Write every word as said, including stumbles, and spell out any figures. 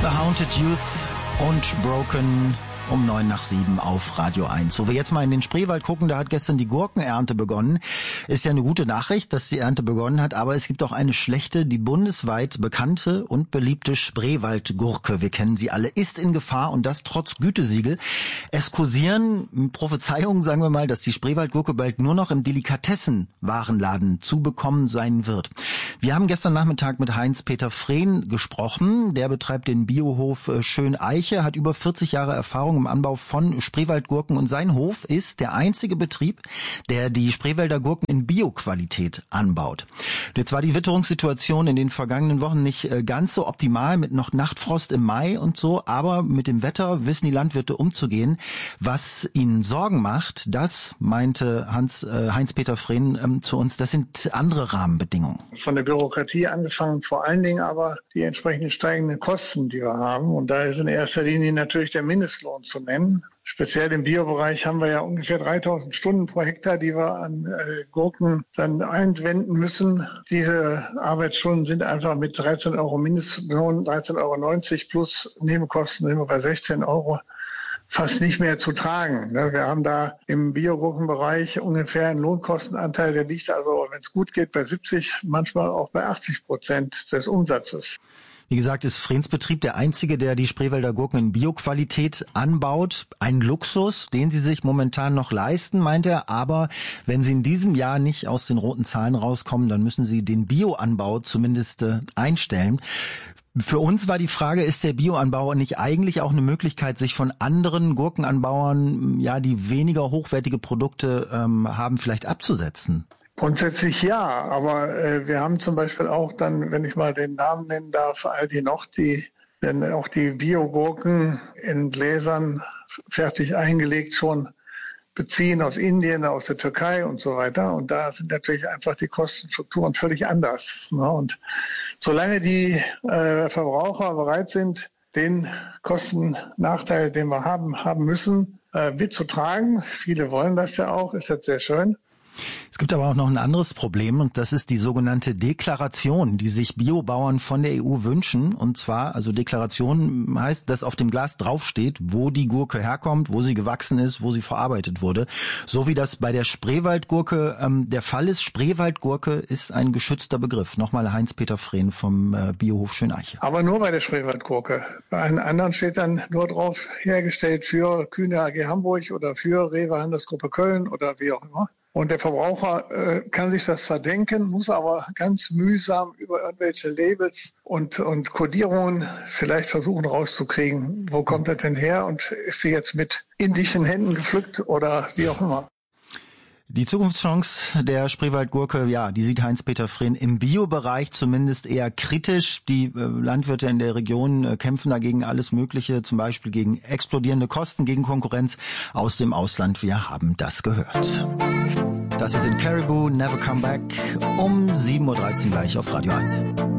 The Haunted Youth und Broken um neun nach sieben auf Radio eins. Wo wir jetzt mal in den Spreewald gucken, da hat gestern die Gurkenernte begonnen. Ist ja eine gute Nachricht, dass die Ernte begonnen hat, aber es gibt auch eine schlechte. Die bundesweit bekannte und beliebte Spreewaldgurke, wir kennen sie alle, ist in Gefahr und das trotz Gütesiegel. Es kursieren Prophezeiungen, sagen wir mal, dass die Spreewaldgurke bald nur noch im Delikatessenwarenladen zu bekommen sein wird. Wir haben gestern Nachmittag mit Heinz-Peter Frehn gesprochen. Der betreibt den Biohof Schöneiche, hat über vierzig Jahre Erfahrung im Anbau von Spreewaldgurken und sein Hof ist der einzige Betrieb, der die Spreewälder Gurken in Bioqualität anbaut. Jetzt war die Witterungssituation in den vergangenen Wochen nicht ganz so optimal mit noch Nachtfrost im Mai und so, aber mit dem Wetter wissen die Landwirte umzugehen. Was ihnen Sorgen macht, das meinte Hans, äh, Heinz-Peter Frehn ähm, zu uns, das sind andere Rahmenbedingungen. Von der Bürokratie angefangen, vor allen Dingen aber die entsprechend steigenden Kosten, die wir haben. Und da ist in erster Linie natürlich der Mindestlohn zu nennen. Speziell im Biobereich haben wir ja ungefähr dreitausend Stunden pro Hektar, die wir an äh, Gurken dann einwenden müssen. Diese Arbeitsstunden sind einfach mit dreizehn Euro Mindestlohn, dreizehn Euro neunzig plus Nebenkosten sind wir bei sechzehn Euro fast nicht mehr zu tragen. Wir haben da im Biogurkenbereich ungefähr einen Lohnkostenanteil, der liegt also, wenn es gut geht, bei siebzig, manchmal auch bei achtzig Prozent des Umsatzes. Wie gesagt, ist Frehns Betrieb der einzige, der die Spreewälder Gurken in Bioqualität anbaut. Ein Luxus, den sie sich momentan noch leisten, meint er. Aber wenn sie in diesem Jahr nicht aus den roten Zahlen rauskommen, dann müssen sie den Bioanbau zumindest äh, einstellen. Für uns war die Frage, ist der Bioanbau nicht eigentlich auch eine Möglichkeit, sich von anderen Gurkenanbauern, ja, die weniger hochwertige Produkte ähm, haben, vielleicht abzusetzen? Grundsätzlich ja, aber äh, wir haben zum Beispiel auch dann, wenn ich mal den Namen nennen darf, Aldi noch, die denn auch die Biogurken in Gläsern fertig eingelegt schon beziehen aus Indien, aus der Türkei und so weiter. Und da sind natürlich einfach die Kostenstrukturen völlig anders. Ne? Und solange die äh, Verbraucher bereit sind, den Kostennachteil, den wir haben, haben müssen, äh, mitzutragen, viele wollen das ja auch, ist jetzt sehr schön. Es gibt aber auch noch ein anderes Problem und das ist die sogenannte Deklaration, die sich Biobauern von der E U wünschen. Und zwar, also Deklaration heißt, dass auf dem Glas draufsteht, wo die Gurke herkommt, wo sie gewachsen ist, wo sie verarbeitet wurde. So wie das bei der Spreewaldgurke ähm, der Fall ist. Spreewaldgurke ist ein geschützter Begriff. Nochmal Heinz-Peter Frehn vom äh, Biohof Schöneiche. Aber nur bei der Spreewaldgurke. Bei einem anderen steht dann nur drauf, hergestellt für Kühne A G Hamburg oder für Rewe Handelsgruppe Köln oder wie auch immer. Und der Verbraucher äh, kann sich das zwar denken, muss aber ganz mühsam über irgendwelche Labels und, und Kodierungen vielleicht versuchen rauszukriegen, wo kommt das denn her und ist sie jetzt mit indischen Händen gepflückt oder wie auch immer. Die Zukunftschance der Spreewaldgurke, ja, die sieht Heinz-Peter Frehn im Biobereich zumindest eher kritisch. Die äh, Landwirte in der Region äh, kämpfen dagegen alles Mögliche, zum Beispiel gegen explodierende Kosten, gegen Konkurrenz aus dem Ausland. Wir haben das gehört. Das ist in Caribou, Never Come Back, um sieben Uhr dreizehn gleich auf Radio eins.